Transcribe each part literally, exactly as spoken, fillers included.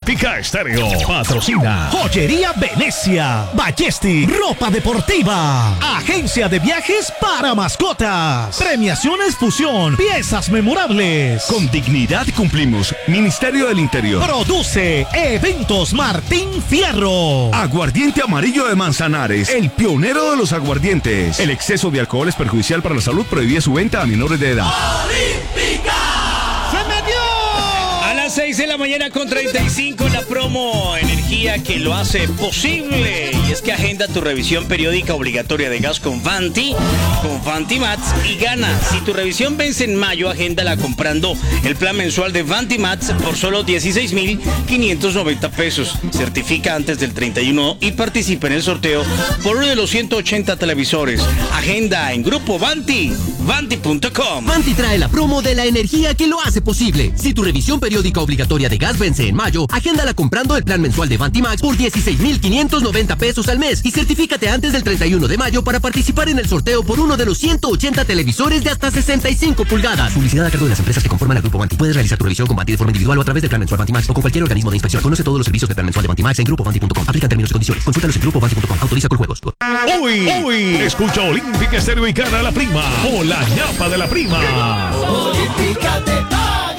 Olímpica Estéreo. Patrocina Joyería Venecia, Ballesti, ropa deportiva, agencia de viajes para mascotas, premiaciones Fusión, piezas memorables. Con dignidad cumplimos. Ministerio del Interior. Produce Eventos Martín Fierro. Aguardiente amarillo de Manzanares, el pionero de los aguardientes. El exceso de alcohol es perjudicial para la salud. Prohibida su venta a menores de edad. ¡Olímpica! ¡Se metió! A las seis de la mañana con treinta y cinco la promo Energía que lo hace posible. Y es que agenda tu revisión periódica obligatoria de gas con Vanti, con Vanti Mats y gana. Si tu revisión vence en mayo, agéndala comprando el plan mensual de Vanti Mats por solo dieciséis mil quinientos noventa pesos. Certifica antes del treinta y uno y participa en el sorteo por uno de los ciento ochenta televisores. Agenda en Grupo Vanti, vanti punto com. Vanti trae la promo de la energía que lo hace posible. Si tu revisión periódica obligatoria de gas vence en mayo, agéndala comprando el plan mensual de Vanti Max por dieciséis mil quinientos noventa pesos al mes y certifícate antes del treinta y uno de mayo para participar en el sorteo por uno de los ciento ochenta televisores de hasta sesenta y cinco pulgadas. Publicidad a cargo de las empresas que conforman al Grupo Vanti. Puedes realizar tu revisión con Vanti de forma individual o a través del plan mensual Vanti Max o con cualquier organismo de inspección. Conoce todos los servicios del plan mensual de Vanti Max en grupo vanti punto com. Aplica términos y condiciones. Consúltalos en grupo vanti punto com. Autoriza con juegos. Uy, uy, escucha Olímpica Estéreo y gana la prima o la ñapa de la prima. Olímpica te paga.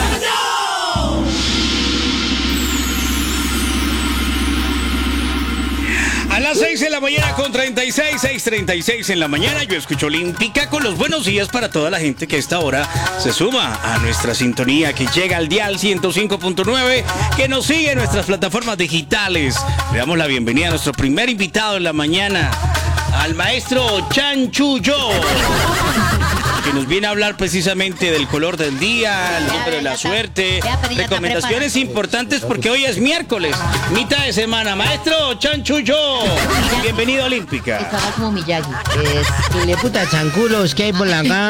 A las seis de la mañana con treinta y seis, seis treinta y seis en la mañana, yo escucho Olímpica con los buenos días para toda la gente que a esta hora se suma a nuestra sintonía, que llega al dial ciento cinco punto nueve, que nos sigue en nuestras plataformas digitales. Le damos la bienvenida a nuestro primer invitado en la mañana, al maestro Chanchullo, que nos viene a hablar precisamente del color del día, el número de la suerte, recomendaciones importantes porque hoy es miércoles, mitad de semana. Maestro Chanchullo, bienvenido a Olímpica. Estaba como Miyagi. Es, le puta chanculos que hay por acá.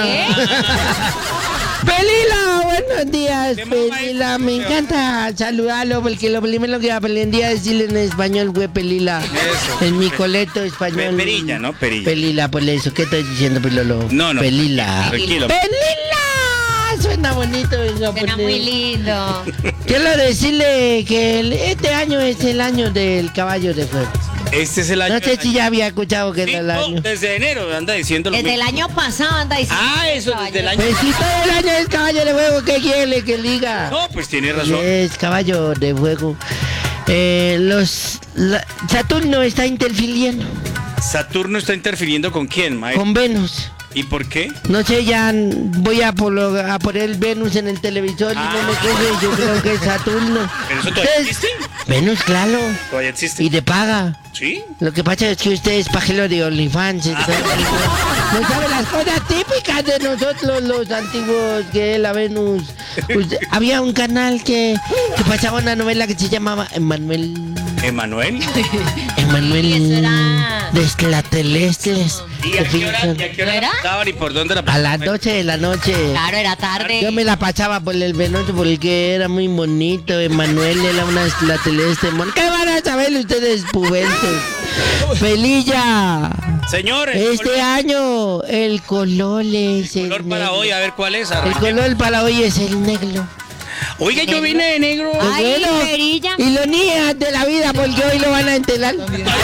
Pelila, buenos días, Pelila. Me encanta saludarlo porque lo primero que aprendí a decirle en español fue Pelila. Eso. En mi coleto español. Perilla, ¿no? Perilla. Pelila, por eso. ¿Qué estoy diciendo, Pilolo? No, no. Pelila. Tranquilo. ¡Pelila! Suena bonito, venga, Suena muy lindo. Quiero decirle que el- este año es el año del caballo de fuego. Este es el año. No sé si ya había escuchado que Sí, era el no, año. desde enero anda diciendo lo Desde el mismo. año pasado anda diciendo. Ah, eso, desde el año. Pues si todo el año es caballo de fuego, ¿qué quiere que diga? No, pues tiene razón. Es caballo de fuego. Eh, los la- Saturno está interfiriendo Saturno está interfiriendo con quién, maestro. con Venus. ¿Y por qué? No sé, ya voy a, polo- a poner Venus en el televisor y no me coge. Yo creo que es Saturno. ¿Pero eso todavía Ustedes- existe? Venus, claro. Todavía existe. Y te paga. ¿Sí? Lo que pasa es que usted es pajero de OnlyFans. entonces, no sabe las cosas típicas de nosotros los antiguos, que es la Venus. Usted- había un canal que, que pasaba una novela que se llamaba Emanuel. ¿Emanuel? Emanuel Sí, eso era- de la Telestes. ¿Y a qué hora, y a qué hora ¿No era? la pasaban y por dónde la A pasaban? las doce de la noche. Claro, era tarde. Yo me la pasaba por el Venoso porque era muy bonito. Emanuel era una la Teleste. mon- ¿Qué van a saber ustedes, pubertos? Pelilla. Señor, el Este color, año el color es el, color para negro. hoy, a ver cuál es. El arranque. color para hoy es el negro. Oiga, yo vine de negro. Ay, Bueno, Perilla. ironías de la vida porque hoy lo van a enterar.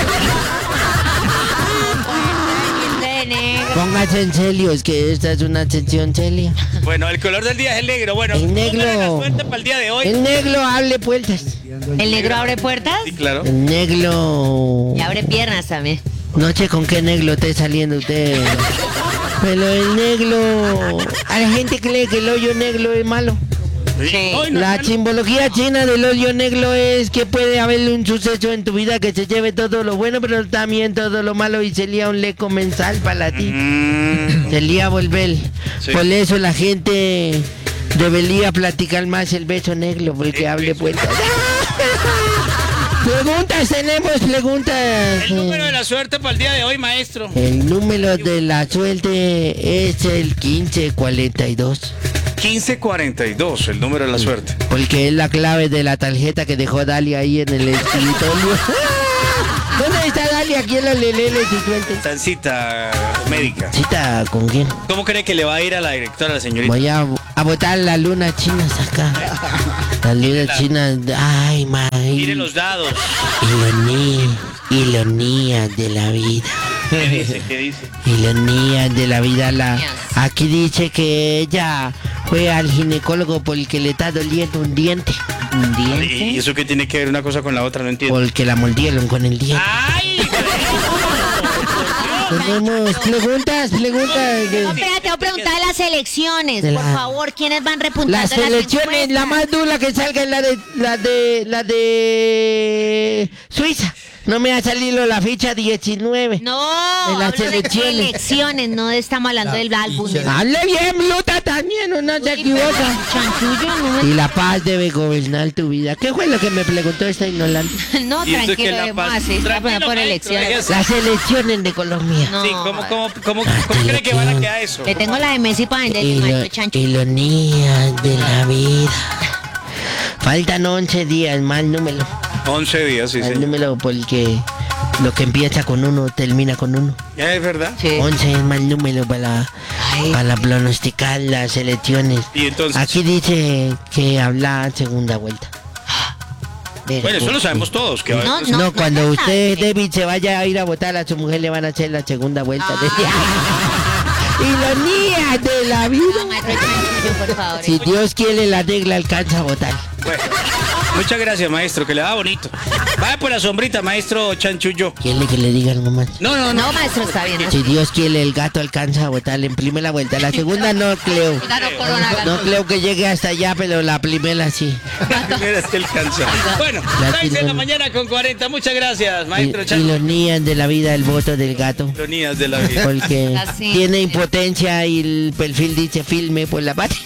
De negro. Póngase en serio, es que esta es una sesión seria. Bueno, el color del día es el negro. Bueno, El número de la negro. suerte para el día de hoy. El negro abre puertas. ¿El negro abre puertas? Sí, claro. El negro. Y abre piernas también. No sé con qué negro esté saliendo usted. Pero el negro. A la gente cree que el hoyo negro es malo. Sí. Hoy no, La no, simbología china del hoyo negro es que puede haber un suceso en tu vida que se lleve todo lo bueno, pero también todo lo malo y sería un le comensal para ti. Mm, Sería volver. Sí. Por eso la gente debería platicar más el beso negro, porque El hable beso. puertas. Preguntas, tenemos preguntas. el número de la suerte para el día de hoy, maestro. El número de la suerte es el quince cuarenta y dos. quince cuarenta y dos, el número de la suerte. Porque es la clave de la tarjeta que dejó Dalia ahí en el escritorio. ¿Dónde está Dalia? ¿Quién lo le lee su suerte? Está en cita médica. ¿Cita con quién? ¿Cómo cree que le va a ir a la directora, la señorita? Voy a, a botar la luna china acá. La luna china. Ay, man. Mire los dados. Ironía, ironía de la vida. ¿Qué dice? ¿Qué dice? Ironía de la vida. La, aquí dice que ella fue al ginecólogo porque le está doliendo un diente. ¿Un diente? ¿Y eso qué tiene que ver una cosa con la otra? No entiendo. Porque la mordieron con el diente. ¡Ay! Tenemos preguntas, preguntas. No, espérate, voy a preguntar de las elecciones. De Por la- favor, ¿quiénes van repuntando Las elecciones, la más dura que salga es la de la de la de Suiza. No me ha salido la ficha diecinueve. No, de las hablo de elecciones. elecciones, no estamos hablando del álbum. Hable bien, Bluta, también, no se equivoca. Chanchullo, no Y la paz debe gobernar tu vida. ¿Qué fue lo que me preguntó esta ignorante? me... No, Y eso es que tranquilo, la debemos paz- así, está Tranquilo, por maestro, elecciones. déjese. Las elecciones de Colombia. No, Sí, ¿cómo, cómo, cómo, cómo cree que van a quedar eso? le tengo la de Messi para vender, Y maestro lo- Chanchullo. ironías de la vida. Faltan once días, mal número. once días, sí, Mal señor. número porque lo que empieza con uno termina con uno. ¿Ya es verdad? Sí. once es mal número para, Ay. para pronosticar las elecciones. Y entonces, Aquí dice que habla segunda vuelta. bueno, eso lo sabemos todos. Que va a No, haber- No, no, cuando no, usted, no. David, se vaya a ir a votar a su mujer, le van a hacer la segunda vuelta. Ironía de la vida. No, maestro Chanchullo, por favor. Si Dios quiere, la regla alcanza a votar. Bueno, muchas gracias, maestro, que le va bonito. Vaya por la sombrita, maestro Chanchullo. ¿Quiere que le diga algo más? No, no, no. No, maestro, está bien. Si Dios quiere, el gato alcanza a votar en primera vuelta. La segunda no creo. Gano corona, No gano. creo que llegue hasta allá, pero la primera sí. Mira, se alcanza. Bueno, La seis de la primera. mañana con cuarenta. Muchas gracias, Y, maestro y Chanchullo. los niños de la vida, el voto del gato. Ironías de la vida. Porque Así. tiene impotencia y el perfil dice filme por la patria.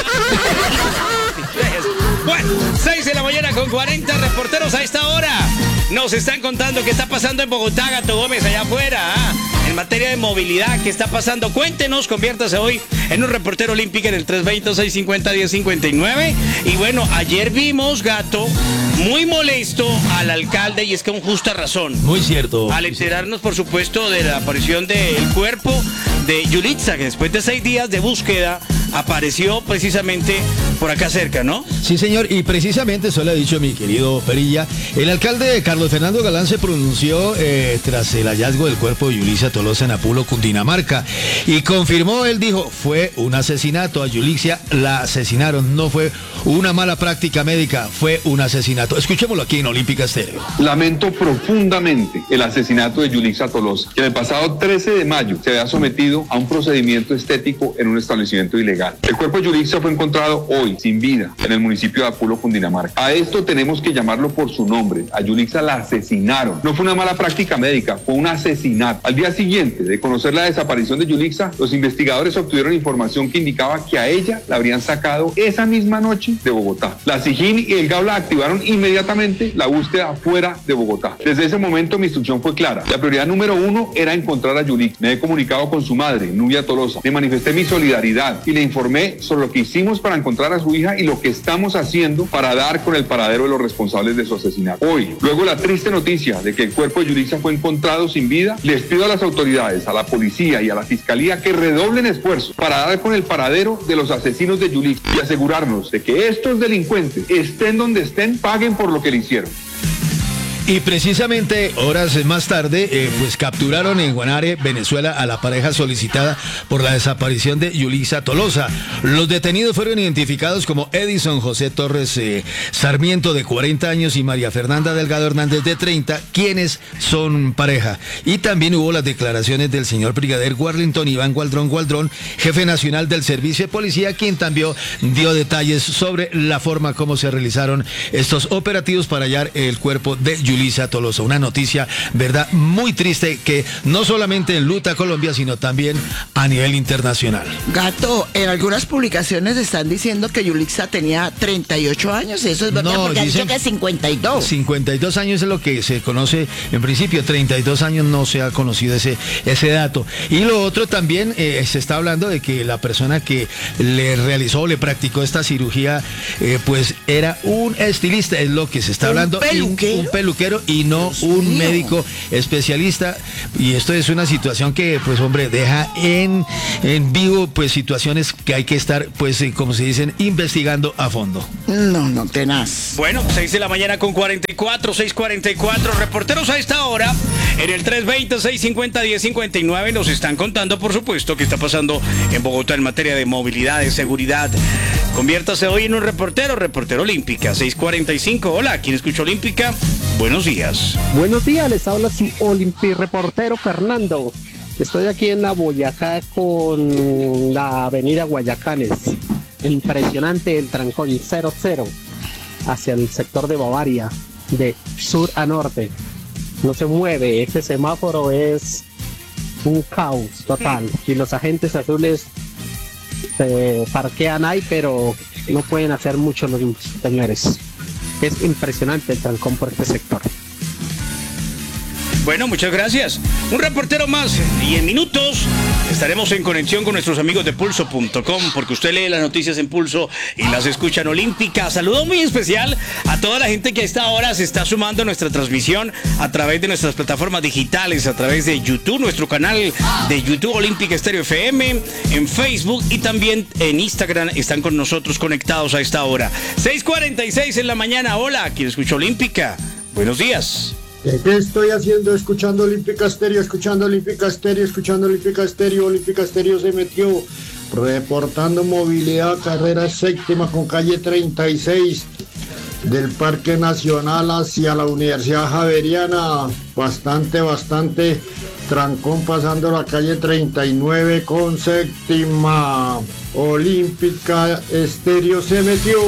Bueno, seis de la mañana con cuarenta. Reporteros a esta hora nos están contando qué está pasando en Bogotá, Gato Gómez, allá afuera. ¿Ah? En materia de movilidad, ¿qué está pasando? Cuéntenos, conviértase hoy en un reportero olímpico en el tres veinte, seiscientos cincuenta, diez cincuenta y nueve. Y bueno, ayer vimos, Gato, muy molesto al alcalde, y es con justa razón. Muy cierto. Al enterarnos, por supuesto, de la aparición del cuerpo de Yulitza, que después de seis días de búsqueda apareció precisamente por acá cerca, ¿no? Sí, señor, y precisamente eso le ha dicho mi querido Perilla. El alcalde Carlos Fernando Galán se pronunció eh, tras el hallazgo del cuerpo de Yulitza Tolosa en Apulo, Cundinamarca, y confirmó, él dijo, fue un asesinato. A Yulitza la asesinaron, no fue una mala práctica médica, fue un asesinato. Escuchémoslo aquí en Olímpica Estéreo. Lamento profundamente el asesinato de Yulitza Tolosa, que el pasado trece de mayo se había sometido a un procedimiento estético en un establecimiento ilegal. El cuerpo de Yulitza fue encontrado hoy, sin vida, en el municipio de Apulo, Cundinamarca. A esto tenemos que llamarlo por su nombre. A Yulitza la asesinaron. No fue una mala práctica médica, fue un asesinato. Al día siguiente de conocer la desaparición de Yulitza, los investigadores obtuvieron información que indicaba que a ella la habrían sacado esa misma noche de Bogotá. La SIJIN y el GAULA activaron inmediatamente la búsqueda fuera de Bogotá. Desde ese momento mi instrucción fue clara. La prioridad número uno era encontrar a Yulitza. Me he comunicado con su madre, Nubia Tolosa. Le manifesté mi solidaridad y le informé sobre lo que hicimos para encontrar a su hija y lo que estamos haciendo para dar con el paradero de los responsables de su asesinato. Hoy, luego la triste noticia de que el cuerpo de Yulitza fue encontrado sin vida, les pido a las autoridades, a la policía y a la fiscalía que redoblen esfuerzos para dar con el paradero de los asesinos de Yulitza y asegurarnos de que estos delincuentes, estén donde estén, paguen por lo que le hicieron. Y precisamente horas más tarde, eh, pues capturaron en Guanare, Venezuela, a la pareja solicitada por la desaparición de Yulitza Tolosa. Los detenidos fueron identificados como Edison José Torres eh, Sarmiento, de cuarenta años, y María Fernanda Delgado Hernández, de treinta, quienes son pareja. Y también hubo las declaraciones del señor brigadier Warlington Iván Gualdrón Gualdrón, jefe nacional del Servicio de Policía, quien también dio detalles sobre la forma como se realizaron estos operativos para hallar el cuerpo de Yulitza Tolosa. Una noticia, verdad, muy triste, que no solamente enluta a Colombia, sino también a nivel internacional. Gato, en algunas publicaciones están diciendo que Yulitza tenía treinta y ocho años, eso es verdad, No, porque han dicen dicho que cincuenta y dos. cincuenta y dos años es lo que se conoce en principio, treinta y dos años no se ha conocido ese, ese dato. Y lo otro también, eh, se está hablando de que la persona que le realizó, le practicó esta cirugía, eh, pues era un estilista, es lo que se está hablando. ¿Un peluquero? Y un peluquero arquero y no un médico especialista. Y esto es una situación que, pues hombre, deja en, en vivo pues situaciones que hay que estar, pues como se dicen, investigando a fondo. No, no tenaz. Bueno, seis de la mañana con cuarenta y cuatro, seis cuarenta y cuatro. Reporteros a esta hora en el tres veinte, seiscientos cincuenta, diez cincuenta y nueve nos están contando, por supuesto, qué está pasando en Bogotá en materia de movilidad, de seguridad. Conviértase hoy en un reportero, reportero Olímpica, seis cuarenta y cinco. Hola, ¿quién escucha Olímpica? Buenos días. Buenos días, les habla su Olympi reportero Fernando. Estoy aquí en la Boyacá con la avenida Guayacanes. Impresionante el trancón cero cero hacia el sector de Bavaria, de sur a norte. No se mueve, ese semáforo es un caos total. Y los agentes azules se parquean ahí, pero no pueden hacer mucho los señores. Es impresionante el trancón por este sector. Bueno, muchas gracias. Un reportero más y en minutos estaremos en conexión con nuestros amigos de pulso punto com porque usted lee las noticias en Pulso y las escucha en Olímpica. Saludo muy especial a toda la gente que a esta hora se está sumando a nuestra transmisión a través de nuestras plataformas digitales, a través de YouTube, nuestro canal de YouTube Olímpica Estéreo F M, en Facebook y también en Instagram están con nosotros conectados a esta hora. seis cuarenta y seis en la mañana. Hola, ¿quién escucha Olímpica? Buenos días. ¿Qué estoy haciendo? Escuchando Olímpica Estéreo, escuchando Olímpica Estéreo, escuchando Olímpica Estéreo. Olímpica Estéreo se metió reportando movilidad, carrera séptima con calle treinta y seis del Parque Nacional hacia la Universidad Javeriana. Bastante, bastante trancón pasando la calle treinta y nueve con séptima. Olímpica Estéreo se metió.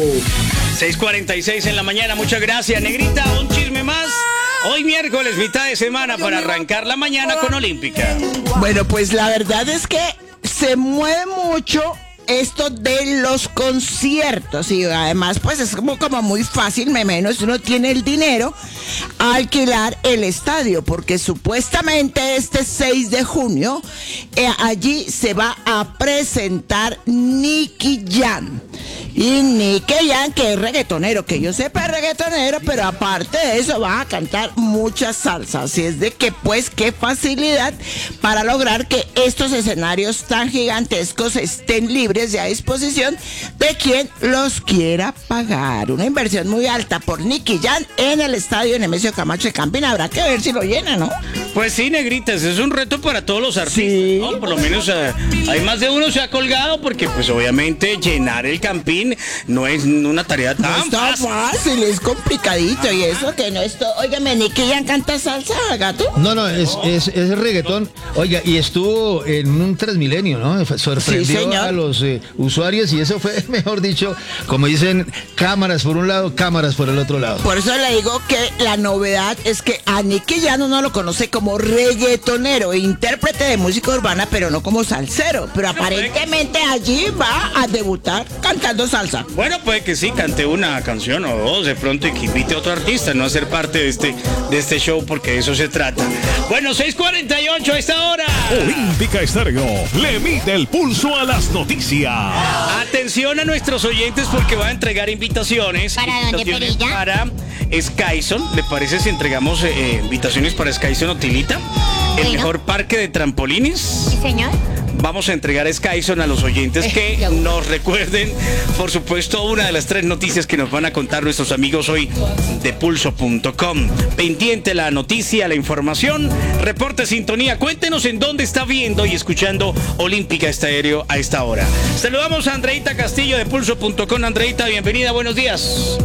seis cuarenta y seis en la mañana, muchas gracias, Negrita. Un chisme más. Hoy miércoles, mitad de semana para arrancar la mañana con Olímpica. Bueno, pues la verdad es que se mueve mucho esto de los conciertos y además pues es como, como muy fácil, me menos uno tiene el dinero a alquilar el estadio porque supuestamente este seis de junio eh, allí se va a presentar Nicky Jam. Y Nicky Jam, que es reggaetonero, que yo sepa es reggaetonero, pero aparte de eso va a cantar mucha salsa. Así es de que pues qué facilidad para lograr que estos escenarios tan gigantescos estén libres y a disposición de quien los quiera pagar. Una inversión muy alta por Nicky Jam en el estadio Nemesio Camacho de Campín. Habrá que ver si lo llena, ¿no? Pues sí, Negritas, es un reto para todos los artistas, sí, ¿no? Por lo menos eh, hay más de uno se ha colgado porque pues obviamente llenar el Campín no es una tarea tan no está fácil. fácil, es complicadito. Y eso que no esto. Óigame, Nicky Jam canta salsa, gato. No, no, es, es, es reggaetón. Oiga, y estuvo en un Transmilenio, ¿no? Sorprendió sí, a los eh, usuarios y eso fue, mejor dicho, como dicen, cámaras por un lado, cámaras por el otro lado. Por eso le digo que la novedad es que a Nicky Jam uno lo conoce como reggaetonero, intérprete de música urbana, pero no como salsero. Pero aparentemente allí va a debutar cantando salsa. Bueno, puede que sí, cante una canción o dos, de pronto y que invite a otro artista, no a ser parte de este, de este show, porque de eso se trata. Bueno, seis cuarenta y ocho a esta hora. Olímpica Estéreo le mide el pulso a las noticias. Atención a nuestros oyentes porque va a entregar invitaciones. ¿Para dónde, Perilla? Para Skyson. ¿Le parece si entregamos eh, invitaciones para Skyson Otilita? El bueno. mejor parque de trampolines. Sí, señor. Vamos a entregar a Skyson a los oyentes que nos recuerden, por supuesto, una de las tres noticias que nos van a contar nuestros amigos hoy de pulso punto com. Pendiente la noticia, la información, reporte sintonía. Cuéntenos en dónde está viendo y escuchando Olímpica Estéreo a esta hora. Saludamos a Andreita Castillo de pulso punto com. Andreita, bienvenida, buenos días.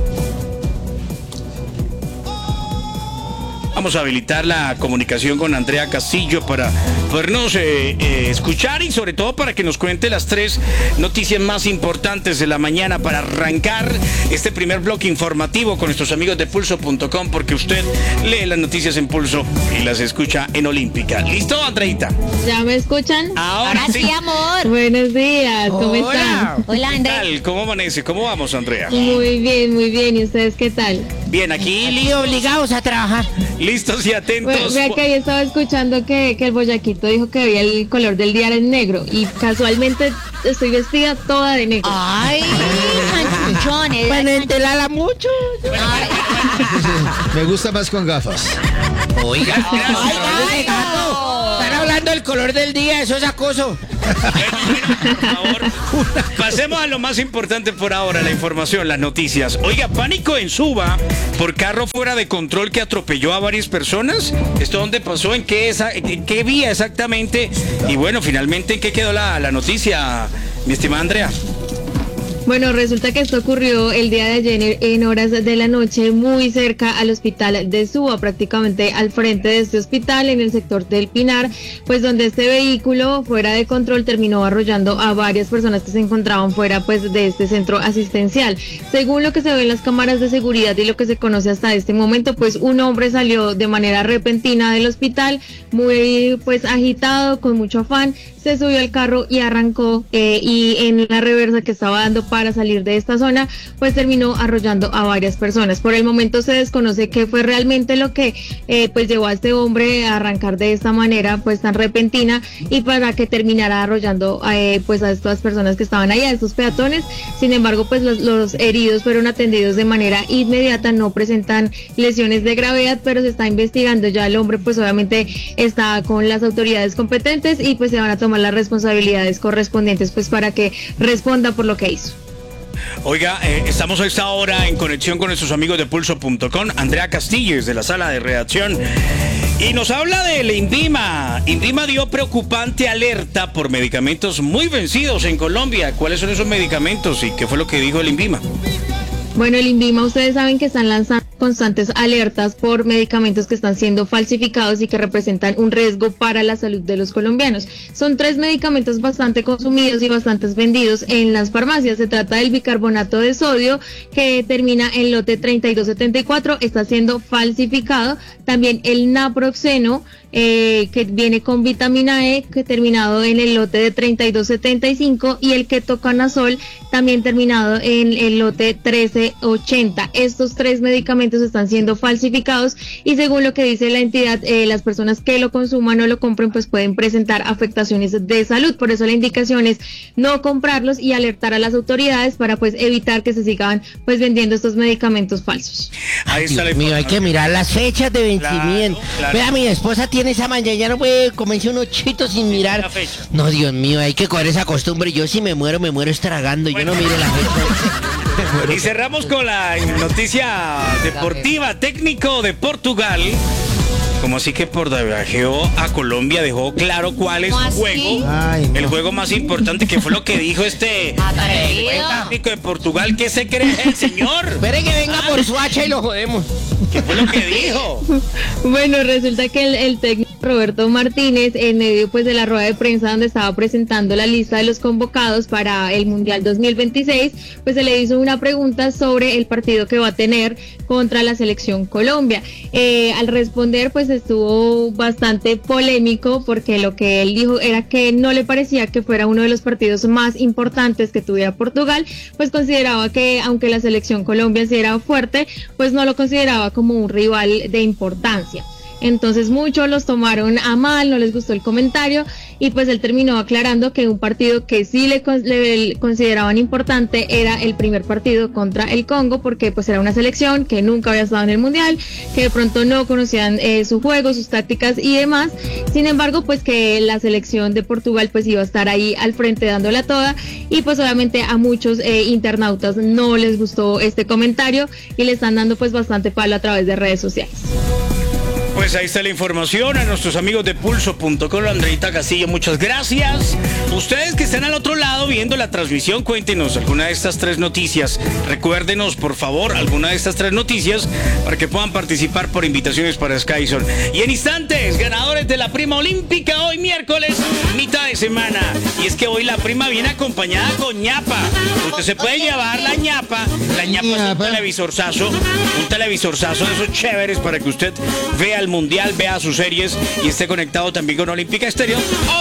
Vamos a habilitar la comunicación con Andrea Castillo para podernos eh, eh, escuchar y sobre todo para que nos cuente las tres noticias más importantes de la mañana para arrancar este primer bloque informativo con nuestros amigos de pulso punto com, porque usted lee las noticias en Pulso y las escucha en Olímpica. ¿Listo, Andreita? ¿Ya me escuchan? Ahora, Ahora sí, sí, amor. Buenos días, ¿cómo Hola. están? Hola, ¿Qué Andrea. tal? ¿Cómo amanece? ¿Cómo vamos, Andrea? Muy bien, muy bien. ¿Y ustedes qué tal? Bien, aquí Y listos, obligados a trabajar. listos y atentos. Vea que ahí estaba escuchando que, que el boyaquito dijo que veía el color del día en negro y casualmente estoy vestida toda de negro. Ay, manchuchones. Bueno, entelala mucho. Ay. sí. Me gusta más con gafas. Oiga, ay, gato. Están hablando del color del día, eso es acoso. Por favor, pasemos a lo más importante por ahora, la información, las noticias. Oiga, pánico en Suba por carro fuera de control que atropelló a varias personas. ¿Esto dónde pasó? ¿En qué, esa, en qué vía exactamente? Y bueno, finalmente, ¿en qué quedó la, la noticia, mi estimada Andrea? Bueno, resulta que esto ocurrió el día de ayer en horas de la noche, muy cerca al hospital de Suba, prácticamente al frente de este hospital, en el sector del Pinar, pues donde este vehículo fuera de control terminó arrollando a varias personas que se encontraban fuera pues de este centro asistencial. Según lo que se ve en las cámaras de seguridad y lo que se conoce hasta este momento, pues un hombre salió de manera repentina del hospital, muy pues agitado, con mucho afán, se subió al carro y arrancó eh, y en la reversa que estaba dando para salir de esta zona, pues terminó arrollando a varias personas. Por el momento se desconoce qué fue realmente lo que eh, pues llevó a este hombre a arrancar de esta manera pues tan repentina y para que terminara arrollando eh, pues a estas personas que estaban ahí, a estos peatones. Sin embargo, pues los, los heridos fueron atendidos de manera inmediata, no presentan lesiones de gravedad, pero se está investigando. Ya el hombre pues obviamente está con las autoridades competentes y pues se van a tomar las responsabilidades correspondientes pues para que responda por lo que hizo. Oiga, eh, estamos a esta hora en conexión con nuestros amigos de pulso punto com, Andrea Castillo desde la sala de redacción, y nos habla del INVIMA. INVIMA dio preocupante alerta por medicamentos muy vencidos en Colombia. ¿Cuáles son esos medicamentos y qué fue lo que dijo el INVIMA? Bueno, el INVIMA, ustedes saben que están lanzando constantes alertas por medicamentos que están siendo falsificados y que representan un riesgo para la salud de los colombianos. Son tres medicamentos bastante consumidos y bastante vendidos en las farmacias. Se trata del bicarbonato de sodio, que termina en lote treinta y dos setenta y cuatro, está siendo falsificado. También el naproxeno, eh, que viene con vitamina E, que terminado en el lote de treinta y dos setenta y cinco, y el ketoconazol, también terminado en el lote trece ochenta. Estos tres medicamentos están siendo falsificados y según lo que dice la entidad, eh, las personas que lo consuman o lo compren pues pueden presentar afectaciones de salud. Por eso la indicación es no comprarlos y alertar a las autoridades para pues evitar que se sigan pues vendiendo estos medicamentos falsos. Ay, Dios mío, hay que mirar las fechas de vencimiento. Claro, claro. Vea, mi esposa tiene esa mañana, ya no puede comerse unos chitos sin mirar. No, Dios mío, hay que coger esa costumbre. Yo si me muero, me muero estragando. Bueno. Yo no miro la fecha. Y cerramos con la noticia deportiva. Técnico de Portugal, como así que por viajeo a Colombia, dejó claro cuál es su juego. Ay, no. El juego más importante, que fue lo que dijo este eh, técnico de Portugal. ¿Qué se cree el señor? Espere que venga ah. por su hacha y lo jodemos. ¿Qué fue lo que dijo? Bueno, resulta que el, el técnico Roberto Martínez, en medio pues de la rueda de prensa donde estaba presentando la lista de los convocados para el Mundial dos mil veintiséis, pues se le hizo una pregunta sobre el partido que va a tener contra la selección Colombia. Eh, al responder pues estuvo bastante polémico, porque lo que él dijo era que no le parecía que fuera uno de los partidos más importantes que tuviera Portugal, pues consideraba que aunque la selección Colombia sí era fuerte, pues no lo consideraba como un rival de importancia. Entonces muchos los tomaron a mal, no les gustó el comentario y pues él terminó aclarando que un partido que sí le, le consideraban importante era el primer partido contra el Congo, porque pues era una selección que nunca había estado en el Mundial, que de pronto no conocían eh, su juego, sus tácticas y demás. Sin embargo, pues que la selección de Portugal pues iba a estar ahí al frente dándola toda, y pues obviamente a muchos eh, internautas no les gustó este comentario y le están dando pues bastante palo a través de redes sociales. Pues ahí está la información. A nuestros amigos de pulso punto com, Andreita Castillo, muchas gracias. Ustedes que están al otro lado viendo la transmisión, cuéntenos alguna de estas tres noticias. Recuérdenos, por favor, alguna de estas tres noticias para que puedan participar por invitaciones para Skyzone. Y en instantes, ganadores de la prima olímpica hoy miércoles, mitad de semana. Y es que hoy la prima viene acompañada con ñapa. Usted se puede llevar la ñapa. La ñapa es un televisorzazo, un televisorzazo de esos chéveres para que usted vea el mundial, vea sus series y esté conectado también con Olímpica Estéreo.